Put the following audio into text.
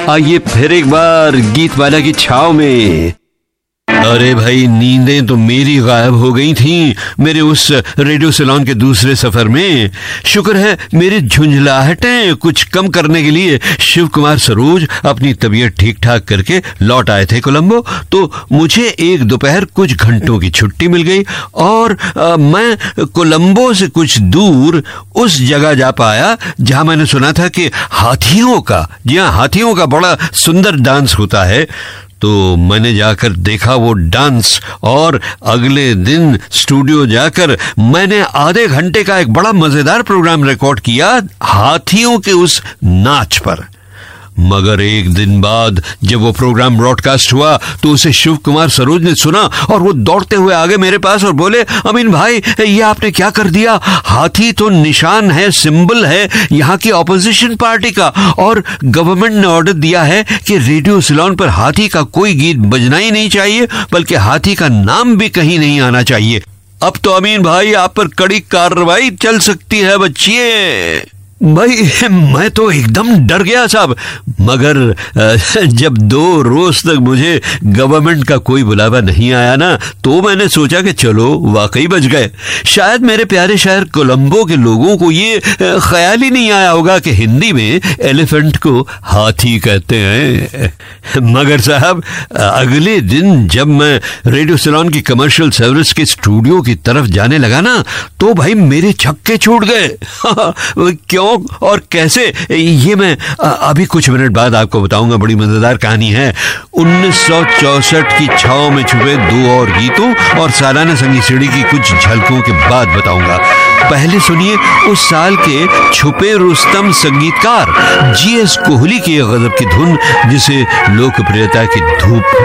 आइए फिर एक बार गीतमाला की छाव में। अरे भाई, नींदें तो मेरी गायब हो गई थीं मेरे उस रेडियो सैलून के दूसरे सफर में। शुक्र है मेरी झुंझलाहटें कुछ कम करने के लिए शिव कुमार सरोज अपनी तबीयत ठीक ठाक करके लौट आए थे कोलंबो। तो मुझे एक दोपहर कुछ घंटों की छुट्टी मिल गई और मैं कोलंबो से कुछ दूर उस जगह जा पाया जहां मैंने सुना था कि हाथियों का, जी हाँ, हाथियों का बड़ा सुंदर डांस होता है। तो मैंने जाकर देखा वो डांस और अगले दिन स्टूडियो जाकर मैंने आधे घंटे का एक बड़ा मजेदार प्रोग्राम रिकॉर्ड किया हाथियों के उस नाच पर। मगर एक दिन बाद जब वो प्रोग्राम ब्रॉडकास्ट हुआ तो उसे शिव कुमार सरोज ने सुना और वो दौड़ते हुए आ गए मेरे पास और बोले, अमीन भाई, ये आपने क्या कर दिया? हाथी तो निशान है, सिंबल है यहाँ की ऑपोजिशन पार्टी का, और गवर्नमेंट ने ऑर्डर दिया है कि रेडियो सैलून पर हाथी का कोई गीत बजना ही नहीं चाहिए, बल्कि हाथी का नाम भी कहीं नहीं आना चाहिए। अब तो अमीन भाई आप पर कड़ी कार्रवाई चल सकती है बच्चिए। भाई मैं तो एकदम डर गया साहब, मगर जब 2 रोज तक मुझे गवर्नमेंट का कोई बुलावा नहीं आया ना, तो मैंने सोचा कि चलो वाकई बच गए। शायद मेरे प्यारे शहर कोलंबो के लोगों को ये ख्याल ही नहीं आया होगा कि हिंदी में एलिफेंट को हाथी कहते हैं। मगर साहब अगले दिन जब मैं रेडियो सैलून की कमर्शियल सर्विस के स्टूडियो की तरफ जाने लगा ना, तो भाई मेरे छक्के छूट गए। क्यों और कैसे, ये मैं अभी कुछ मिनट बाद आपको बताऊंगा। बड़ी मजेदार कहानी है। 1964 की छाव में छुपे 2 और गीतों और सालाना संगीत सीढ़ी की कुछ झलकों के बाद बताऊंगा। पहले सुनिए उस साल के छुपे रुस्तम संगीतकार GS कोहली की गजब की धुन जिसे लोकप्रियता की धूप